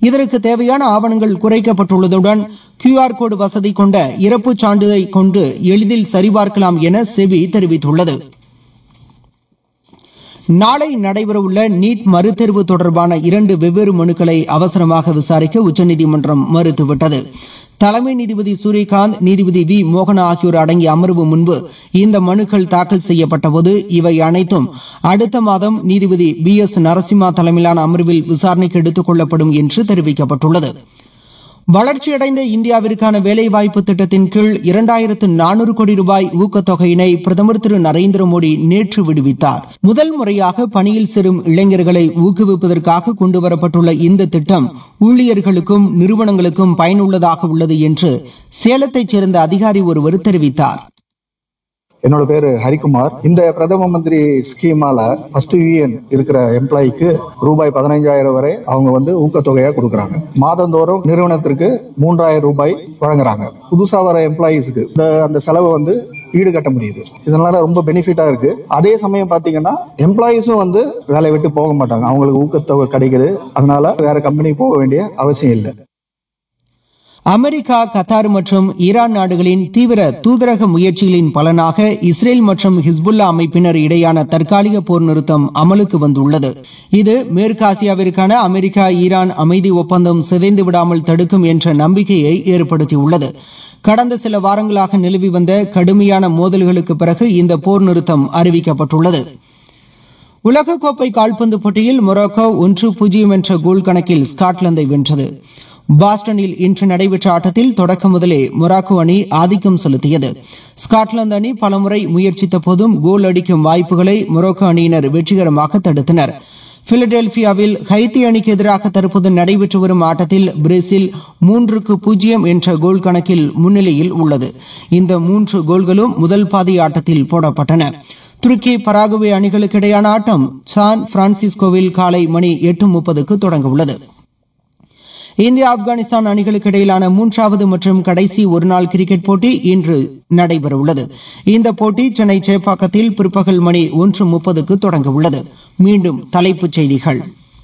இதற்கு தேவையான ஆவணங்கள் குறைக்கப்பட்டுள்ளதுடன் QR கோடு வசதி கொண்ட இறப்புச் சான்றிதழை கொண்டு எளிதில் சரிபார்க்கலாம் என செபி தெரிவித்துள்ளது. நாளை நடைபெறவுள்ள நீட் மறுதேர்வு தொடர்பான 2 வெவ்வேறு மனுக்களை அவசரமாக விசாரிக்க உச்சநீதிமன்றம் மறுத்துவிட்டது. தலைமை நீதிபதி சூரியகாந்த், நீதிபதி வி மோகனா ஆகியோர் அடங்கிய அமர்வு முன்பு இந்த மனுக்கள் தாக்கல் செய்யப்பட்டபோது இவை அனைத்தும் அடுத்த மாதம் நீதிபதி BS நரசிம்மா தலைமையிலான அமர்வில் விசாரணைக்கு எடுத்துக் கொள்ளப்படும் என்று தெரிவிக்கப்பட்டுள்ளது. வளர்ச்சியடைந்த இந்தியாவிற்கான வேலைவாய்ப்பு திட்டத்தின் கீழ் 2400 கோடி ரூபாய் ஊக்கத்தொகையினை பிரதமர் திரு நரேந்திர மோடி நேற்று விடுவித்தார். முதல் முறையாக பணியில் சேரும் இளைஞர்களை ஊக்குவிப்பதற்காக கொண்டுவரப்பட்டுள்ள இந்த திட்டம் ஊழியர்களுக்கும் நிறுவனங்களுக்கும் பயனுள்ளதாக உள்ளது என்று சேலத்தைச் சேர்ந்த அதிகாரி ஒருவர் தெரிவித்தார். என்னோட பேரு ஹரிக்குமார். இந்த பிரதம மந்திரி ஸ்கீமால ஃபர்ஸ்ட் யூஎன் இருக்கிற எம்ப்ளாய்க்கு ரூபாய் 15,000 வரை அவங்க ஊக்கத்தொகையா கொடுக்கறாங்க. மாதந்தோறும் நிறுவனத்திற்கு 3,000 ரூபாய் வழங்குறாங்க. புதுசா வர எம்ப்ளாயிஸ்க்கு அந்த செலவை ஈடுகட்ட முடியுது. இதனால ரொம்ப பெனிஃபிட்டா இருக்கு. அதே சமயம் பாத்தீங்கன்னா எம்ப்ளாயிஸும் வேலையை விட்டு போக மாட்டாங்க. அவங்களுக்கு ஊக்கத்தொகை கிடைக்குது. அதனால வேற கம்பெனிக்கு போக வேண்டிய அவசியம் இல்லை. அமெரிக்கா, கத்தார் மற்றும் ஈரான் நாடுகளின் தீவிர தூதரக முயற்சிகளின் பலனாக இஸ்ரேல் மற்றும் ஹிஸ்புல்லா அமைப்பினர் இடையான தற்காலிக போர் நிறுத்தம் அமலுக்கு வந்துள்ளது. இது மேற்காசியாவிற்கான அமெரிக்கா ஈரான் அமைதி ஒப்பந்தம் சிதைந்து விடாமல் தடுக்கும் என்ற நம்பிக்கையை ஏற்படுத்தியுள்ளது. கடந்த சில வாரங்களாக நிலவி வந்த கடுமையான மோதல்களுக்கு பிறகு இந்த போர் நிறுத்தம் அறிவிக்கப்பட்டுள்ளது. உலகக்கோப்பை கால்பந்து போட்டியில் மொரோக்கோ 1-0 என்ற கோல் கணக்கில் ஸ்காட்லாந்தை வென்றது. பாஸ்டனில் இன்று நடைபெற்ற ஆட்டத்தில் தொடக்க முதலே மொராக்கோ அணி ஆதிக்கம் செலுத்தியது. ஸ்காட்லாந்து அணி பலமுறை முயற்சித்த போதும் கோல் அடிக்கும் வாய்ப்புகளை மொரோக்கோ அணியினர் வெற்றிகரமாக தடுத்தனர். பிலடெல்பியாவில் ஹைத்தி அணிக்கு எதிராக தற்போது நடைபெற்று வரும் ஆட்டத்தில் பிரேசில் 3-0 என்ற கோல் கணக்கில் முன்னிலையில் உள்ளது. இந்த 3 கோல்களும் முதல் பாதி ஆட்டத்தில் போடப்பட்டன. துருக்கி, பராகுவே அணிகளுக்கு இடையான ஆட்டம் சான் பிரான்சிஸ்கோவில் காலை மணி 8:30 தொடங்க உள்ளது. இந்தியா, ஆப்கானிஸ்தான் அணிகளுக்கு இடையிலான 3வது மற்றும் கடைசி ஒருநாள் கிரிக்கெட் போட்டி இன்று நடைபெறவுள்ளது. இந்த போட்டி சென்னை சேப்பாக்கத்தில் பிற்பகல் மணி 1:30 தொடங்க உள்ளது. மீண்டும் தலைப்புச் செய்திகள்.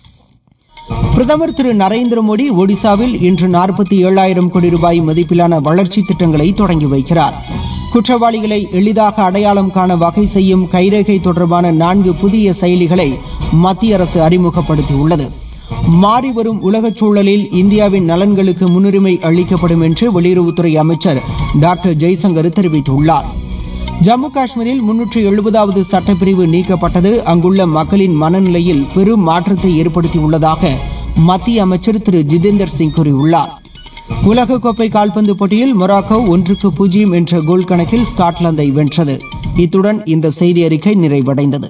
பிரதமர் திரு நரேந்திர மோடி ஒடிசாவில் இன்று 47,000 கோடி ரூபாய் மதிப்பிலான வளர்ச்சி திட்டங்களை தொடங்கி வைக்கிறார். குற்றவாளிகளை எளிதாக அடையாளம் காண வகை செய்யும் கைரேகை தொடர்பான 4 புதிய செயலிகளை மத்திய அரசு அறிமுகப்படுத்தியுள்ளது. மாறிவரும் உலகச் சூழலில் இந்தியாவின் நலன்களுக்கு முன்னுரிமை அளிக்கப்படும் என்று வெளியுறவுத்துறை அமைச்சர் டாக்டர் ஜெய்சங்கர் தெரிவித்துள்ளார். ஜம்மு காஷ்மீரில் 370வது சட்டப்பிரிவு நீக்கப்பட்டது அங்குள்ள மக்களின் மனநிலையில் பெரும் மாற்றத்தை ஏற்படுத்தியுள்ளதாக மத்திய அமைச்சர் திரு ஜிதேந்தர் சிங் கூறியுள்ளார். உலகக்கோப்பை கால்பந்து போட்டியில் மொராக்கோ 1-0 என்ற கோல் கணக்கில் ஸ்காட்லாந்தை வென்றது. இத்துடன் இந்த செய்தி அறிக்கை நிறைவடைந்தது.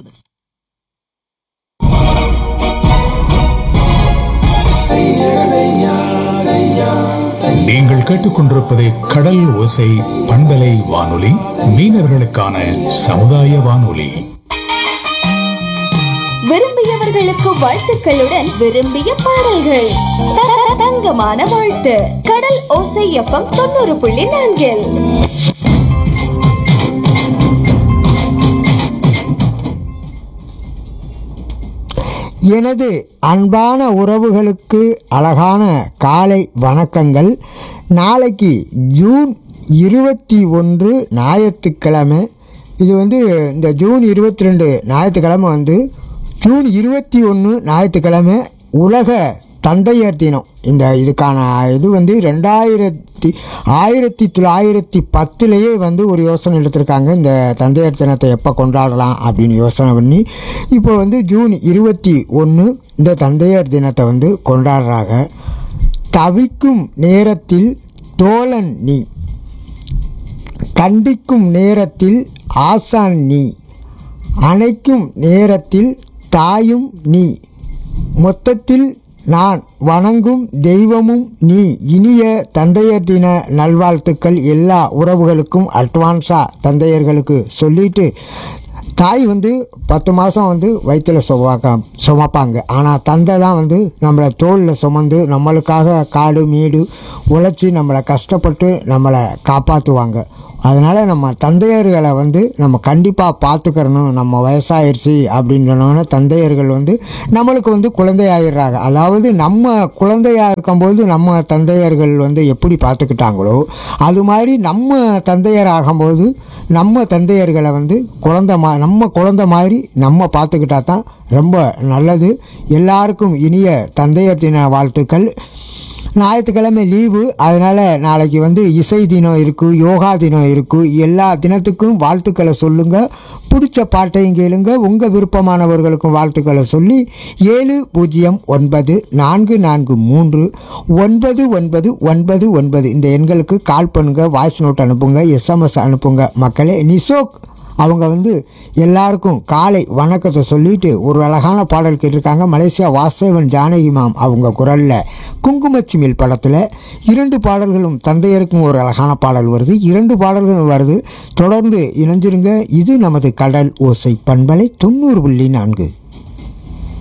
நீங்கள் கேட்டுக்கொண்டிருப்பது கடல் ஓசை பண்பலை வானொலி, மீனவர்களுக்கான சமுதாய வானொலி. விரும்பியவர்களுக்கு வாழ்த்துக்களுடன் விரும்பிய பாடல்கள், தங்கமான வாழ்த்து. கடல் ஓசை FM 90.4. எனது அன்பான உறவுகளுக்கு அழகான காலை வணக்கங்கள். நாளைக்கு ஜூன் 21 ஞாயிற்றுக்கிழமை. இது இந்த ஜூன் 22 ஞாயிற்றுக்கிழமை ஜூன் 21 ஞாயிற்றுக்கிழமை உலக தந்தையர் தினம். இதுக்கான இது 1910 ஒரு யோசனை எடுத்திருக்காங்க. இந்த தந்தையர் தினத்தை எப்போ கொண்டாடலாம் அப்படின்னு யோசனை பண்ணி இப்போ ஜூன் 21 இந்த தந்தையர் தினத்தை கொண்டாடுறாங்க. தவிக்கும் நேரத்தில் தோழன் நீ, கண்டிக்கும் நேரத்தில் ஆசான் நீ, அணைக்கும் நேரத்தில் தாயும் நீ, மொத்தத்தில் நான் வணங்கும் தெய்வமும் நீ. இனிய தந்தையர் தின நல்வாழ்த்துக்கள் எல்லா உறவுகளுக்கும். அட்வான்ஸாக தந்தையர்களுக்கு சொல்லிட்டு, தாய் 10 மாதம் வயிற்றில் சுமப்பாங்க. ஆனால் தந்தை தான் நம்மளை தோளில் சுமந்து நம்மளுக்காக காடு மேடு உழைச்சி நம்மளை கஷ்டப்பட்டு நம்மளை காப்பாற்றுவாங்க. அதனால் நம்ம தந்தையர்களை வந்து நம்ம கண்டிப்பாக பார்த்துக்கிறணும். நம்ம வயசாகிடுச்சு அப்படின்னு சொன்னோன்னா தந்தையர்கள் வந்து நம்மளுக்கு வந்து குழந்தையாகிடுறாங்க. அதாவது நம்ம குழந்தையாக இருக்கும்போது நம்ம தந்தையர்கள் வந்து எப்படி பார்த்துக்கிட்டாங்களோ அது மாதிரி நம்ம தந்தையர் ஆகும்போது நம்ம தந்தையர்களை வந்து நம்ம குழந்தை மாதிரி நம்ம பார்த்துக்கிட்டா தான் ரொம்ப நல்லது. எல்லாருக்கும் இனிய தந்தையர் தின வாழ்த்துக்கள். ஞாயிற்றுக்கிழமை லீவு, அதனால் நாளைக்கு வந்து இசை தினம் இருக்குது, யோகா தினம் இருக்குது. எல்லா தினத்துக்கும் வாழ்த்துக்களை சொல்லுங்கள். பிடிச்ச பாட்டையும் கேளுங்க. உங்கள் விருப்பமானவர்களுக்கும் வாழ்த்துக்களை சொல்லி 7014439999 இந்த எண்களுக்கு கால் பண்ணுங்கள், வாய்ஸ் நோட் அனுப்புங்க, SMS அனுப்புங்க. மக்களே, நிசோக் அவங்க வந்து எல்லாருக்கும் காலை வணக்கத்தை சொல்லிட்டு ஒரு அழகான பாடல் கேட்டிருக்காங்க. மலேசியா வாசவன் ஜானகி மாம் அவங்க குரலில் குங்குமச்சிமில் படத்தில் 2 பாடல்களும் தந்தையருக்கும் ஒரு அழகான பாடல் வருது. 2 பாடல்களும் வருது. தொடர்ந்து இணைஞ்சிருங்க. இது நமது கடல் ஓசை பண்பலை 90.4.